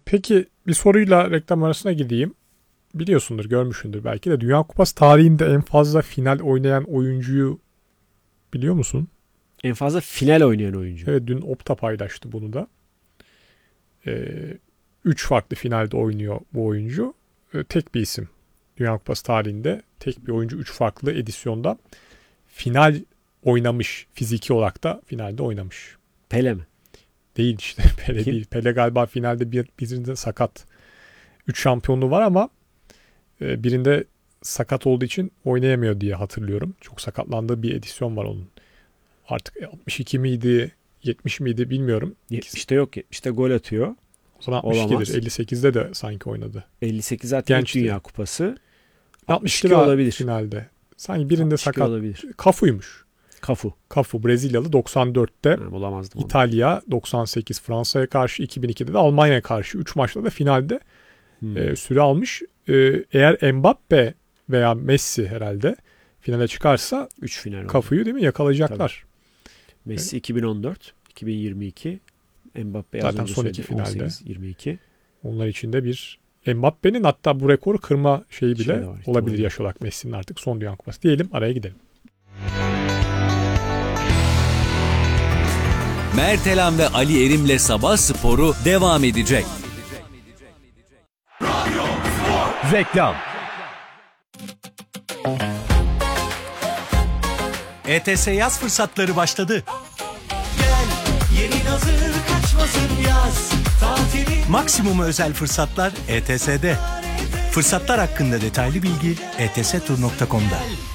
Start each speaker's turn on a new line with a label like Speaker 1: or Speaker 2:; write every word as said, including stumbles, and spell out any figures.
Speaker 1: Peki bir soruyla reklam arasına gideyim. Biliyorsundur, görmüşsündür belki de. Dünya Kupası tarihinde en fazla final oynayan oyuncuyu biliyor musun?
Speaker 2: En fazla final oynayan oyuncu.
Speaker 1: Evet, dün Opta paylaştı bunu da. Ee, üç farklı finalde oynuyor bu oyuncu. Ee, tek bir isim. Dünya Kupası tarihinde tek bir oyuncu üç farklı edisyonda final oynamış. Fiziki olarak da finalde oynamış.
Speaker 2: Pele mi?
Speaker 1: Değil işte. Pele
Speaker 2: Kim?
Speaker 1: değil. Pele galiba finalde bir, birinde sakat. üç şampiyonluğu var ama e, birinde sakat olduğu için oynayamıyor diye hatırlıyorum. Çok sakatlandığı bir edisyon var onun. Artık altmış iki miydi, yetmiş miydi bilmiyorum.
Speaker 2: yetmişte yok. yetmişte gol atıyor.
Speaker 1: O zaman altmış ikidir.
Speaker 2: Olamaz.
Speaker 1: elli sekizde de sanki oynadı.
Speaker 2: elli sekiz zaten
Speaker 1: Gençti.
Speaker 2: Dünya Kupası.
Speaker 1: altmış
Speaker 2: iki olabilir.
Speaker 1: finalde. Sanki birinde
Speaker 2: altmış iki
Speaker 1: sakat.
Speaker 2: olabilir.
Speaker 1: Cafu'ymuş.
Speaker 2: Cafu.
Speaker 1: Cafu Brezilyalı doksan dörtte.
Speaker 2: Ha, bulamazdım onu.
Speaker 1: İtalya doksan sekiz, Fransa'ya karşı, iki bin ikide de Almanya'ya karşı üç maçta da finalde
Speaker 2: Hmm.
Speaker 1: e, süre almış. E, eğer Mbappe veya Messi herhalde finale çıkarsa
Speaker 2: üç final oldu.
Speaker 1: Cafu'yu değil mi yakalayacaklar.
Speaker 2: Tabii. Messi iki bin on dört, iki bin yirmi iki, Mbappe
Speaker 1: Zaten
Speaker 2: az önce
Speaker 1: son iki
Speaker 2: söyledi, on
Speaker 1: finalde.
Speaker 2: sekiz yirmi iki.
Speaker 1: Onlar içinde bir Mbappe'nin hatta bu rekoru kırma şeyi bile
Speaker 2: Şey de var,
Speaker 1: olabilir
Speaker 2: ihtimali.
Speaker 1: yaş olarak Messi'nin artık son Dünya Kupası. Diyelim, araya gidelim.
Speaker 3: Mertelan ve Ali Erim'le Sabah Sporu devam edecek.
Speaker 4: Reklam.
Speaker 5: E T S yaz fırsatları başladı.
Speaker 6: Gel, yerin hazır kaçmasın yaz tatili.
Speaker 5: Maksimum özel fırsatlar E T S'de. Fırsatlar hakkında detaylı bilgi e t s tur nokta com'da.